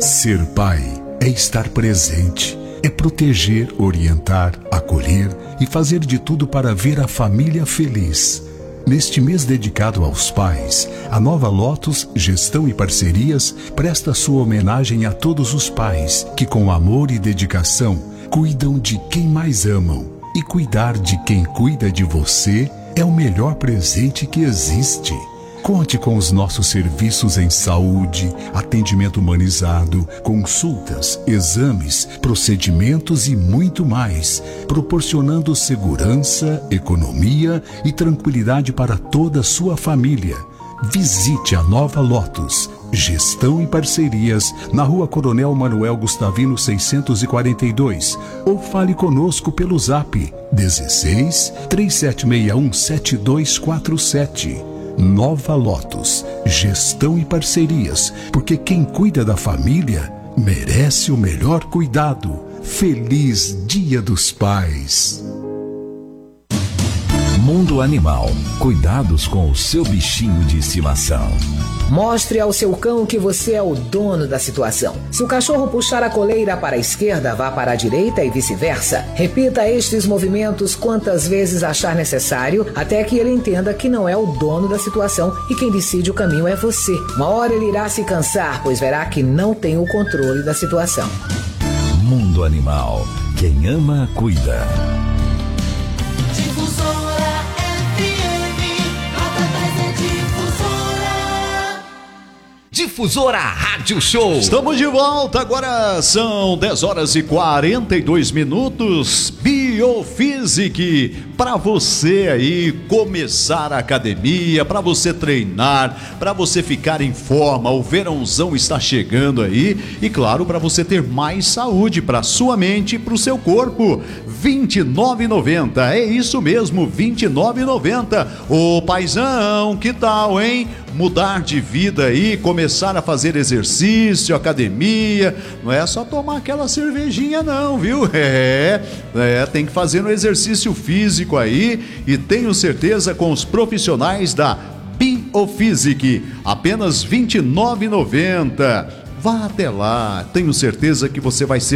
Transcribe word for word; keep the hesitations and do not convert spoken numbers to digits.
Ser pai é estar presente, é proteger, orientar, acolher e fazer de tudo para ver a família feliz. Neste mês dedicado aos pais, a Nova Lotus Gestão e Parcerias presta sua homenagem a todos os pais que, com amor e dedicação, cuidam de quem mais amam. E cuidar de quem cuida de você é o melhor presente que existe. Conte com os nossos serviços em saúde, atendimento humanizado, consultas, exames, procedimentos e muito mais, proporcionando segurança, economia e tranquilidade para toda a sua família. Visite a Nova Lotus Gestão e Parcerias na Rua Coronel Manuel Gustavino seiscentos e quarenta e dois ou fale conosco pelo Zap dezesseis, três sete seis um, sete dois quatro sete. Nova Lotus Gestão e Parcerias, porque quem cuida da família merece o melhor cuidado. Feliz Dia dos Pais. Mundo Animal. Cuidados com o seu bichinho de estimação. Mostre ao seu cão que você é o dono da situação. Se o cachorro puxar a coleira para a esquerda, vá para a direita e vice-versa. Repita estes movimentos quantas vezes achar necessário, até que ele entenda que não é o dono da situação e quem decide o caminho é você. Uma hora ele irá se cansar, pois verá que não tem o controle da situação. Mundo Animal. Quem ama, cuida. Difusora Rádio Show. Estamos de volta, agora são dez horas e quarenta e dois minutos. Biofísica, para você aí começar a academia, para você treinar, para você ficar em forma. O verãozão está chegando aí e claro, para você ter mais saúde para sua mente e para o seu corpo. vinte e nove reais e noventa centavos, é isso mesmo, vinte e nove reais e noventa centavos. Ô paizão, que tal, hein? Mudar de vida aí, começar a fazer exercício, academia, não é só tomar aquela cervejinha não, viu? É, é, tem que fazer um exercício físico aí e tenho certeza com os profissionais da Biofísica, apenas vinte e nove reais e noventa centavos. Vá até lá, tenho certeza que você vai ser